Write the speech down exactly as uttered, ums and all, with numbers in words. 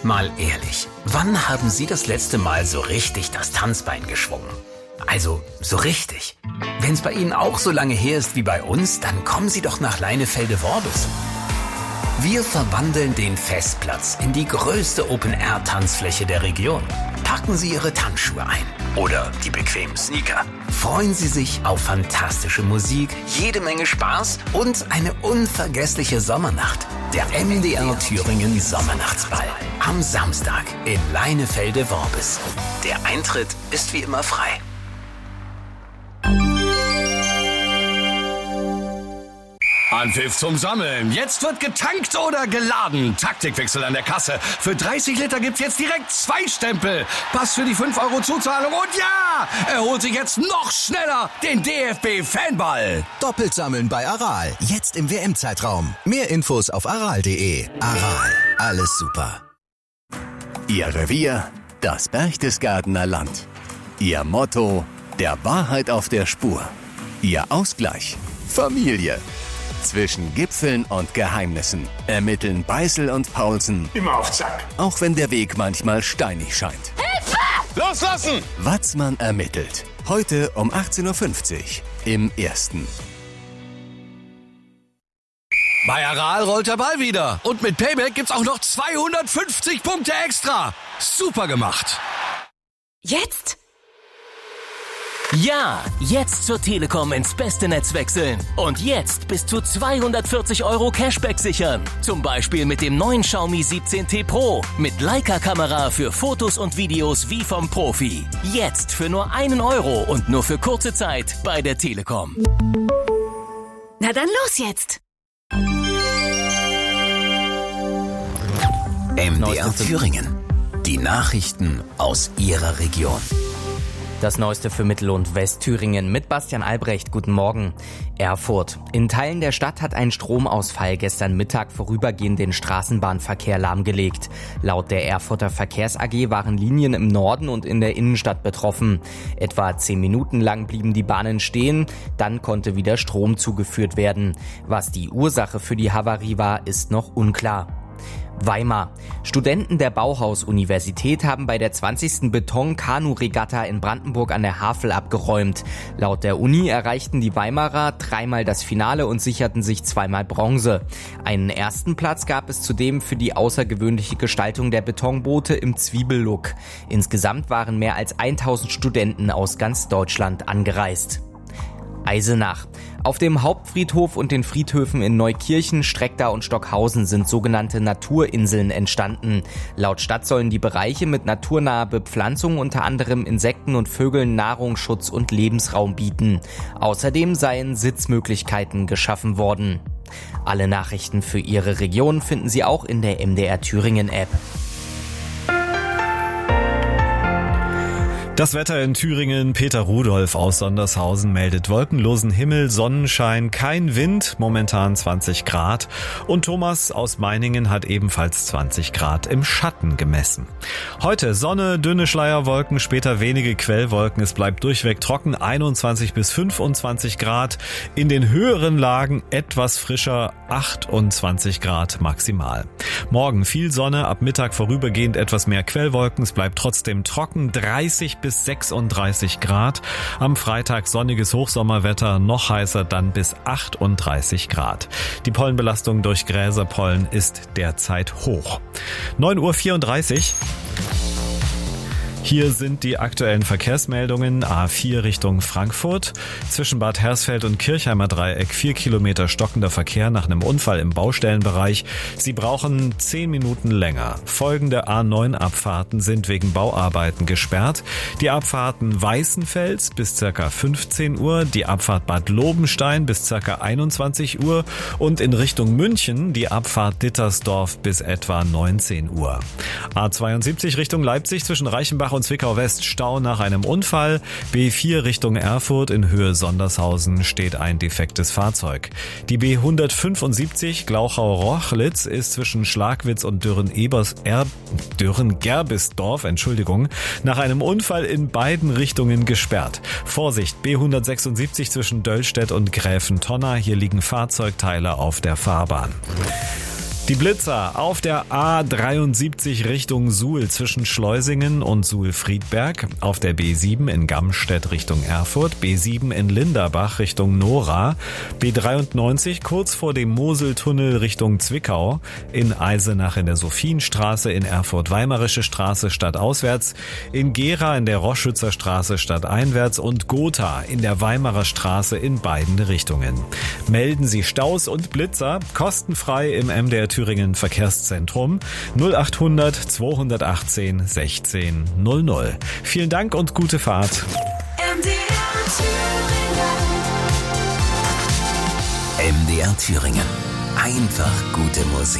Mal ehrlich, wann haben Sie das letzte Mal so richtig das Tanzbein geschwungen? Also, so richtig. Wenn's bei Ihnen auch so lange her ist wie bei uns, dann kommen Sie doch nach Leinefelde-Worbis. Wir verwandeln den Festplatz in die größte Open-Air-Tanzfläche der Region. Packen Sie Ihre Tanzschuhe ein oder die bequemen Sneaker. Freuen Sie sich auf fantastische Musik, jede Menge Spaß und eine unvergessliche Sommernacht. Der M D R Thüringen Sommernachtsball am Samstag in Leinefelde-Worbis. Der Eintritt ist wie immer frei. Anpfiff zum Sammeln. Jetzt wird getankt oder geladen. Taktikwechsel an der Kasse. Für dreißig Liter gibt's jetzt direkt zwei Stempel. Pass für die fünf Euro Zuzahlung. Und ja, er holt sich jetzt noch schneller den D F B-Fanball. Doppelt sammeln bei Aral. Jetzt im W M-Zeitraum. Mehr Infos auf aral punkt de. Aral. Alles super. Ihr Revier, das Berchtesgadener Land. Ihr Motto, der Wahrheit auf der Spur. Ihr Ausgleich, Familie. Zwischen Gipfeln und Geheimnissen ermitteln Beißel und Paulsen. Immer auf Zack. Auch wenn der Weg manchmal steinig scheint. Hilfe! Loslassen! Watzmann ermittelt. Heute um achtzehn Uhr fünfzig im Ersten. Bei Aral rollt der Ball wieder. Und mit Payback gibt's auch noch zweihundertfünfzig Punkte extra. Super gemacht. Jetzt? Ja, jetzt zur Telekom ins beste Netz wechseln. Und jetzt bis zu zweihundertvierzig Euro Cashback sichern. Zum Beispiel mit dem neuen Xiaomi siebzehn T Pro. Mit Leica-Kamera für Fotos und Videos wie vom Profi. Jetzt für nur einen Euro und nur für kurze Zeit bei der Telekom. Na dann los jetzt. M D R Thüringen. Die Nachrichten aus Ihrer Region. Das Neueste für Mittel- und Westthüringen mit Bastian Albrecht. Guten Morgen. Erfurt. In Teilen der Stadt hat ein Stromausfall gestern Mittag vorübergehend den Straßenbahnverkehr lahmgelegt. Laut der Erfurter Verkehrs A G waren Linien im Norden und in der Innenstadt betroffen. Etwa zehn Minuten lang blieben die Bahnen stehen, dann konnte wieder Strom zugeführt werden. Was die Ursache für die Havarie war, ist noch unklar. Weimar. Studenten der Bauhaus-Universität haben bei der zwanzigsten Beton-Kanu-Regatta in Brandenburg an der Havel abgeräumt. Laut der Uni erreichten die Weimarer dreimal das Finale und sicherten sich zweimal Bronze. Einen ersten Platz gab es zudem für die außergewöhnliche Gestaltung der Betonboote im Zwiebellook. Insgesamt waren mehr als tausend Studenten aus ganz Deutschland angereist. Eisenach. Auf dem Hauptfriedhof und den Friedhöfen in Neukirchen, Streckda und Stockhausen sind sogenannte Naturinseln entstanden. Laut Stadt sollen die Bereiche mit naturnaher Bepflanzung unter anderem Insekten und Vögeln Nahrungsschutz und Lebensraum bieten. Außerdem seien Sitzmöglichkeiten geschaffen worden. Alle Nachrichten für Ihre Region finden Sie auch in der M D R Thüringen App. Das Wetter in Thüringen. Peter Rudolph aus Sondershausen meldet wolkenlosen Himmel, Sonnenschein, kein Wind, momentan zwanzig Grad. Und Thomas aus Meiningen hat ebenfalls zwanzig Grad im Schatten gemessen. Heute Sonne, dünne Schleierwolken, später wenige Quellwolken. Es bleibt durchweg trocken, einundzwanzig bis fünfundzwanzig Grad. In den höheren Lagen etwas frischer, achtundzwanzig Grad maximal. Morgen viel Sonne, ab Mittag vorübergehend etwas mehr Quellwolken. Es bleibt trotzdem trocken, dreißig bis sechsunddreißig Grad. Am Freitag sonniges Hochsommerwetter, noch heißer dann bis achtunddreißig Grad. Die Pollenbelastung durch Gräserpollen ist derzeit hoch. neun Uhr vierunddreißig. Hier sind die aktuellen Verkehrsmeldungen. A vier Richtung Frankfurt. Zwischen Bad Hersfeld und Kirchheimer Dreieck vier Kilometer stockender Verkehr nach einem Unfall im Baustellenbereich. Sie brauchen zehn Minuten länger. Folgende A neun Abfahrten sind wegen Bauarbeiten gesperrt. Die Abfahrten Weißenfels bis ca. fünfzehn Uhr, die Abfahrt Bad Lobenstein bis ca. einundzwanzig Uhr und in Richtung München die Abfahrt Dittersdorf bis etwa neunzehn Uhr. A zweiundsiebzig Richtung Leipzig zwischen Reichenbach und Zwickau West Stau nach einem Unfall. B vier Richtung Erfurt in Höhe Sondershausen steht ein defektes Fahrzeug. Die B hundertfünfundsiebzig Glauchau-Rochlitz ist zwischen Schlagwitz und Dürren-Ebers, er, Dürren-Gerbisdorf, Entschuldigung, nach einem Unfall in beiden Richtungen gesperrt. Vorsicht, B hundertsechsundsiebzig zwischen Döllstedt und Gräfentonna, hier liegen Fahrzeugteile auf der Fahrbahn. Die Blitzer auf der A dreiundsiebzig Richtung Suhl zwischen Schleusingen und Suhl-Friedberg, auf der B sieben in Gamstedt Richtung Erfurt, B sieben in Linderbach Richtung Nora, B dreiundneunzig kurz vor dem Moseltunnel Richtung Zwickau, in Eisenach in der Sophienstraße, in Erfurt Weimarische Straße stadtauswärts, in Gera in der Roschützer Straße stadteinwärts und Gotha in der Weimarer Straße in beiden Richtungen. Melden Sie Staus und Blitzer kostenfrei im M D R Thüringen Verkehrszentrum null achthundert zweihundertachtzehn sechzehn null null. Vielen Dank und gute Fahrt. M D R Thüringen. M D R Thüringen. Einfach gute Musik.